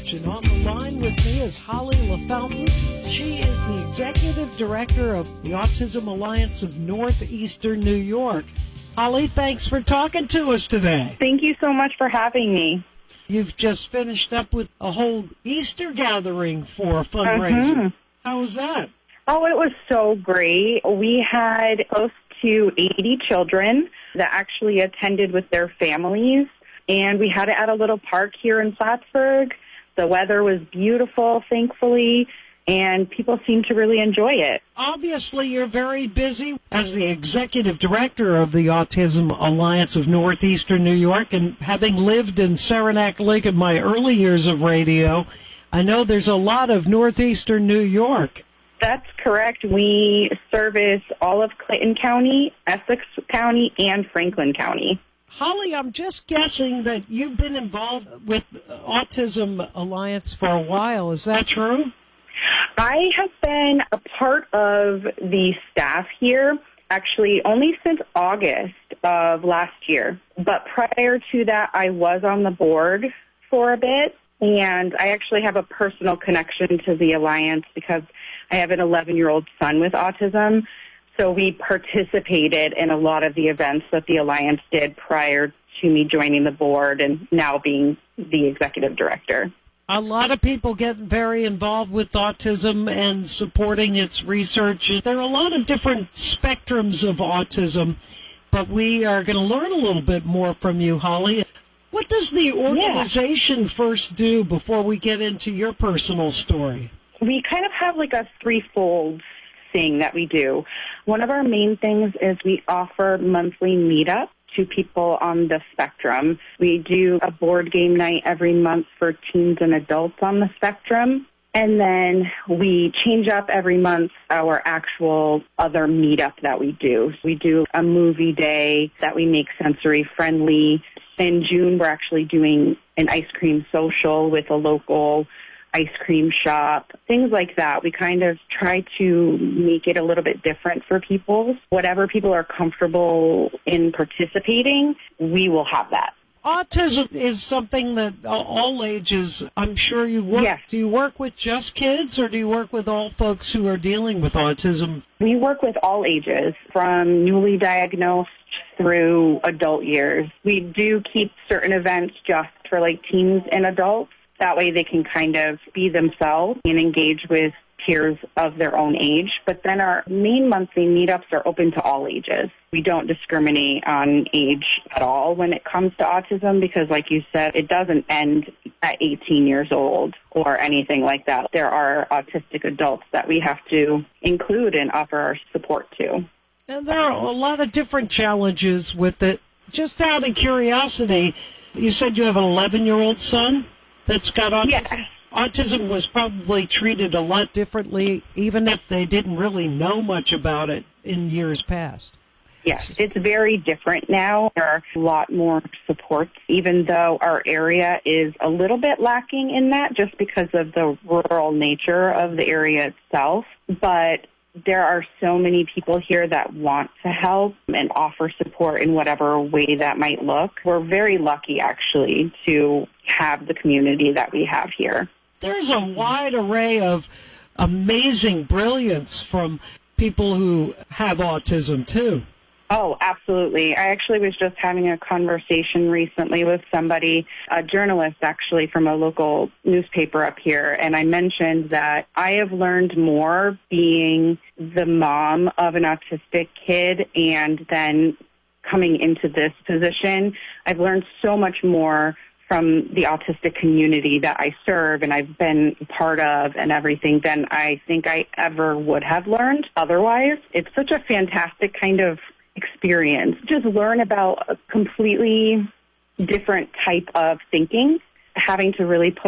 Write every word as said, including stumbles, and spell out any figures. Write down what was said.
Research. And on the line with me is Holly LaFountain. She is the Executive Director of the Autism Alliance of Northeastern New York. Holly, thanks for talking to us today. Thank you so much for having me. You've just finished up with a whole Easter gathering for fundraising. Mm-hmm. How was that? Oh, it was so great. We had close to eighty children that actually attended with their families, and we had it at a little park here in Plattsburgh. The weather was beautiful, thankfully, and people seemed to really enjoy it. Obviously, you're very busy as the Executive Director of the Autism Alliance of Northeastern New York, and having lived in Saranac Lake in my early years of radio, I know there's a lot of Northeastern New York. That's correct. We service all of Clinton County, Essex County, and Franklin County. Holly, I'm just guessing that you've been involved with Autism Alliance for a while. Is that true? I have been a part of the staff here actually only since August of last year. But prior to that, I was on the board for a bit, and I actually have a personal connection to the Alliance because I have an eleven-year-old son with autism, so we participated in a lot of the events that the Alliance did prior to me joining the board and now being the executive director. A lot of people get very involved with autism and supporting its research. There are a lot of different spectrums of autism, but we are going to learn a little bit more from you, Holly. What does the organization yeah. first do before we get into your personal story? We kind of have like a threefold thing that we do. One of our main things is we offer monthly meetups to people on the spectrum. We do a board game night every month for teens and adults on the spectrum. And then we change up every month our actual other meetup that we do. We do a movie day that we make sensory friendly. In June, we're actually doing an ice cream social with a local ice cream shop, things like that. We kind of try to make it a little bit different for people. Whatever people are comfortable in participating, we will have that. Autism is something that all ages, I'm sure you work. Yes. Do you work with just kids, or do you work with all folks who are dealing with autism? We work with all ages, from newly diagnosed through adult years. We do keep certain events just for like teens and adults. That way they can kind of be themselves and engage with peers of their own age. But then our main monthly meetups are open to all ages. We don't discriminate on age at all when it comes to autism because, like you said, it doesn't end at eighteen years old or anything like that. There are autistic adults that we have to include and offer our support to. And there are a lot of different challenges with it. Just out of curiosity, you said you have an eleven-year-old son that's got autism? Yes. Autism was probably treated a lot differently, even if they didn't really know much about it in years past. Yes, it's very different now. There are a lot more supports, even though our area is a little bit lacking in that just because of the rural nature of the area itself. But there are so many people here that want to help and offer support in whatever way that might look. We're very lucky, actually, to have the community that we have here. There's a wide array of amazing brilliance from people who have autism, too. Oh, absolutely. I actually was just having a conversation recently with somebody, a journalist actually from a local newspaper up here, and I mentioned that I have learned more being the mom of an autistic kid and then coming into this position. I've learned so much more from the autistic community that I serve and I've been part of and everything than I think I ever would have learned otherwise. It's such a fantastic kind of experience. Just learn about a completely different type of thinking, having to really put